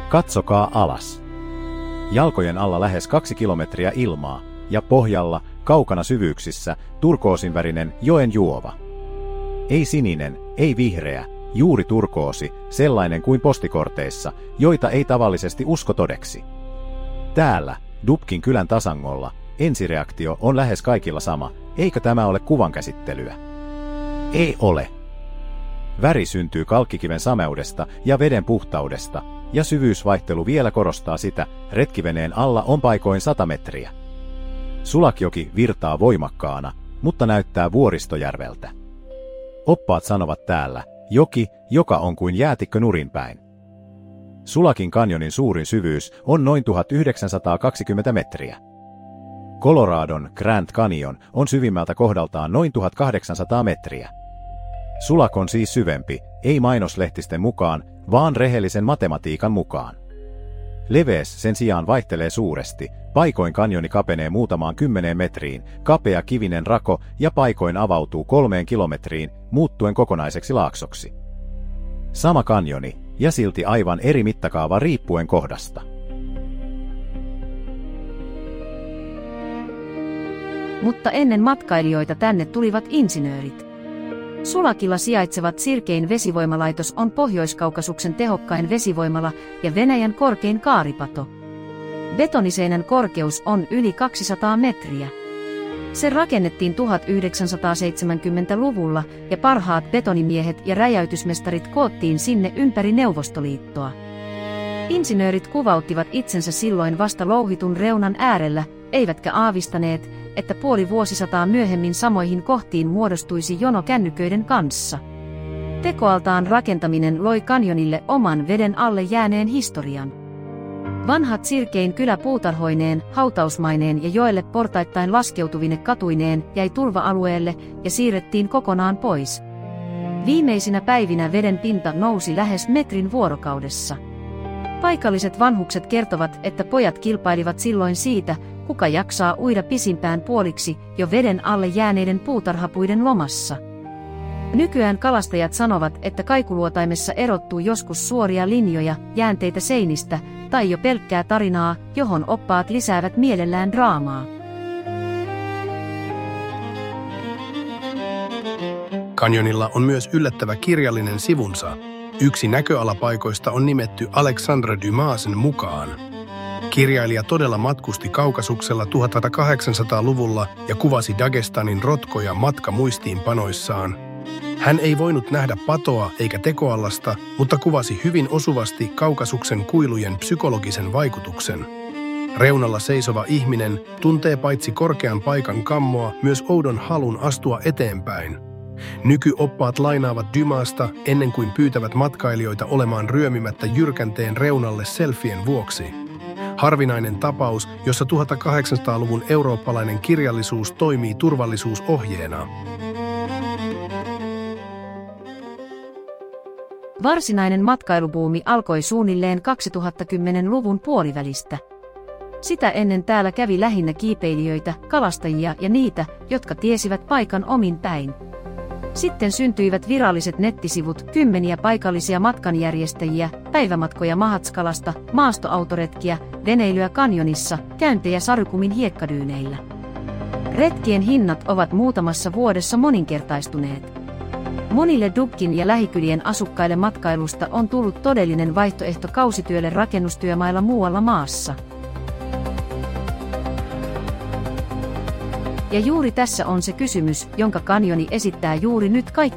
Katsokaa alas. Jalkojen alla lähes 2 kilometriä ilmaa ja pohjalla, kaukana syvyyksissä, turkoosinvärinen joen juova. Ei sininen, ei vihreä, juuri turkoosi, sellainen kuin postikorteissa, joita ei tavallisesti usko todeksi. Täällä, Dubkin kylän tasangolla, ensireaktio on lähes kaikilla sama, eikö tämä ole kuvankäsittelyä? Ei ole. Väri syntyy kalkkikiven sameudesta ja veden puhtaudesta, ja syvyysvaihtelu vielä korostaa sitä, retkiveneen alla on paikoin 100 metriä. Sulakjoki virtaa voimakkaana, mutta näyttää vuoristojärveltä. Oppaat sanovat täällä, joki, joka on kuin jäätikkö nurinpäin. Sulakin kanjonin suurin syvyys on noin 1920 metriä. Coloradon Grand Canyon on syvimmältä kohdaltaan noin 1800 metriä. Sulak on siis syvempi, ei mainoslehtisten mukaan, vaan rehellisen matematiikan mukaan. Leveys sen sijaan vaihtelee suuresti, paikoin kanjoni kapenee muutamaan 10 metriin, kapea kivinen rako ja paikoin avautuu 3 kilometriin, muuttuen kokonaiseksi laaksoksi. Sama kanjoni, ja silti aivan eri mittakaava riippuen kohdasta. Mutta ennen matkailijoita tänne tulivat insinöörit. Sulakilla sijaitsevat Sirkein vesivoimalaitos on Pohjois-Kaukasuksen tehokkain vesivoimala ja Venäjän korkein kaaripato. Betoniseinän korkeus on yli 200 metriä. Se rakennettiin 1970-luvulla ja parhaat betonimiehet ja räjäytysmestarit koottiin sinne ympäri Neuvostoliittoa. Insinöörit kuvauttivat itsensä silloin vasta louhitun reunan äärellä, eivätkä aavistaneet, että puoli vuosisataa myöhemmin samoihin kohtiin muodostuisi jono kännyköiden kanssa. Tekoaltaan rakentaminen loi kanjonille oman veden alle jääneen historian. Vanhat Sirkein kylä puutarhoineen, hautausmaineen ja joelle portaittain laskeutuvine katuineen jäi turva-alueelle ja siirrettiin kokonaan pois. Viimeisinä päivinä veden pinta nousi lähes metrin vuorokaudessa. Paikalliset vanhukset kertovat, että pojat kilpailivat silloin siitä, kuka jaksaa uida pisimpään puoliksi jo veden alle jääneiden puutarhapuiden lomassa. Nykyään kalastajat sanovat, että kaikuluotaimessa erottuu joskus suoria linjoja, jäänteitä seinistä, tai jo pelkkää tarinaa, johon oppaat lisäävät mielellään draamaa. Kanjonilla on myös yllättävä kirjallinen sivunsa. Yksi näköalapaikoista on nimetty Alexandre Dumasin mukaan. Kirjailija todella matkusti Kaukasuksella 1800-luvulla ja kuvasi Dagestanin rotkoja matkamuistiinpanoissaan. Hän ei voinut nähdä patoa eikä tekoallasta, mutta kuvasi hyvin osuvasti Kaukasuksen kuilujen psykologisen vaikutuksen. Reunalla seisova ihminen tuntee paitsi korkean paikan kammoa myös oudon halun astua eteenpäin. Nykyoppaat lainaavat Dumasta ennen kuin pyytävät matkailijoita olemaan ryömimättä jyrkänteen reunalle selfien vuoksi. Harvinainen tapaus, jossa 1800-luvun eurooppalainen kirjallisuus toimii turvallisuusohjeena. Varsinainen matkailubuumi alkoi suunnilleen 2010-luvun puolivälistä. Sitä ennen täällä kävi lähinnä kiipeilijöitä, kalastajia ja niitä, jotka tiesivät paikan omin päin. Sitten syntyivät viralliset nettisivut, kymmeniä paikallisia matkanjärjestäjiä, päivämatkoja Mahatskalasta, maastoautoretkiä, veneilyä kanjonissa, käyntejä Sarykumin hiekkadyyneillä. Retkien hinnat ovat muutamassa vuodessa moninkertaistuneet. Monille Dubkin ja lähikylien asukkaille matkailusta on tullut todellinen vaihtoehto kausityölle rakennustyömailla muualla maassa. Ja juuri tässä on se kysymys, jonka kanjoni esittää juuri nyt kaikille.